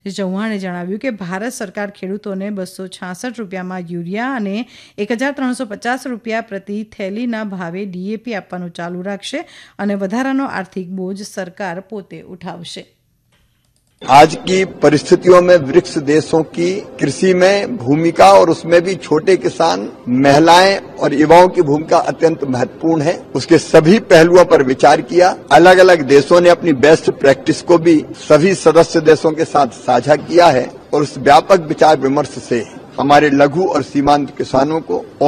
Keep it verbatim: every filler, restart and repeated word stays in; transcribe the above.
શ્રી ચૌહાણે જણાવ્યું કે ભારત સરકાર ખેડૂતોને બસો છાસઠ રૂપિયામાં યુરિયા અને એક હજાર ત્રણસો પચાસ રૂપિયા પ્રતિ થેલીના ભાવે ડીએપી આપવાનું ચાલુ રાખશે અને વધારાનો આર્થિક બોજ સરકાર પોતે ઉઠાવશે। आज की परिस्थितियों में ब्रिक्स देशों की कृषि में भूमिका और उसमें भी छोटे किसान, महिलाएं और युवाओं की भूमिका अत्यंत महत्वपूर्ण है। उसके सभी पहलुओं पर विचार किया। अलग अलग देशों ने अपनी बेस्ट प्रैक्टिस को भी सभी सदस्य देशों के साथ साझा किया है और उस व्यापक विचार विमर्श से हमारे लघु और सीमांत किसानों को